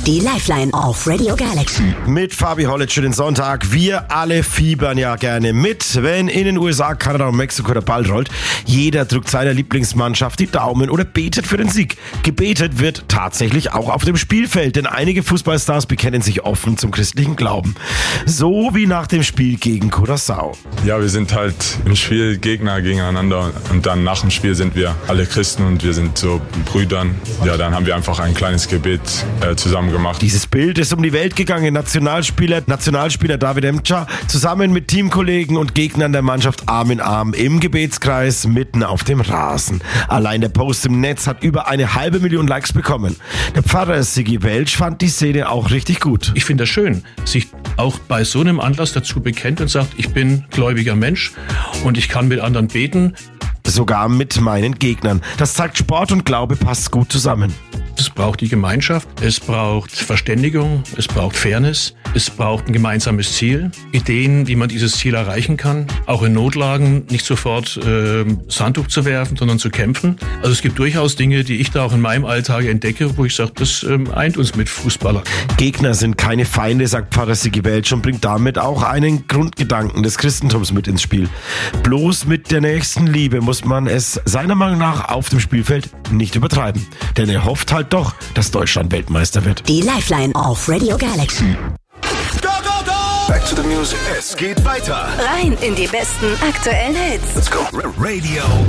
Die Lifeline auf Radio Galaxy. Mit Fabi Hollitsch für den Sonntag. Wir alle fiebern ja gerne mit, wenn in den USA, Kanada und Mexiko der Ball rollt. Jeder drückt seiner Lieblingsmannschaft die Daumen oder betet für den Sieg. Gebetet wird tatsächlich auch auf dem Spielfeld, denn einige Fußballstars bekennen sich offen zum christlichen Glauben. So wie nach dem Spiel gegen Curaçao. Ja, wir sind halt im Spiel Gegner gegeneinander und dann nach dem Spiel sind wir alle Christen und wir sind so Brüdern. Ja, dann haben wir einfach ein kleines Gebet zusammen gemacht. Dieses Bild ist um die Welt gegangen. Nationalspieler David Emca zusammen mit Teamkollegen und Gegnern der Mannschaft Arm in Arm im Gebetskreis mitten auf dem Rasen. Allein der Post im Netz hat über 500.000 Likes bekommen. Der Pfarrer Sigi Welch fand die Szene auch richtig gut. Ich finde das schön, sich auch bei so einem Anlass dazu bekennt und sagt, ich bin gläubiger Mensch und ich kann mit anderen beten. Sogar mit meinen Gegnern. Das zeigt, Sport und Glaube passt gut zusammen. Es braucht die Gemeinschaft, es braucht Verständigung, es braucht Fairness, es braucht ein gemeinsames Ziel, Ideen, wie man dieses Ziel erreichen kann. Auch in Notlagen nicht sofort Handtuch zu werfen, sondern zu kämpfen. Also es gibt durchaus Dinge, die ich da auch in meinem Alltag entdecke, wo ich sage, das eint uns mit Fußballern. Gegner sind keine Feinde, sagt Pfarrer Sigi Welch und bringt damit auch einen Grundgedanken des Christentums mit ins Spiel. Bloß mit der nächsten Liebe muss man es seiner Meinung nach auf dem Spielfeld nicht übertreiben. Denn er hofft halt doch, dass Deutschland Weltmeister wird. Die Lifeline auf Radio Galaxy. Go, go, go! Back to the music. Es geht weiter. Rein in die besten aktuellen Hits. Let's go. Radio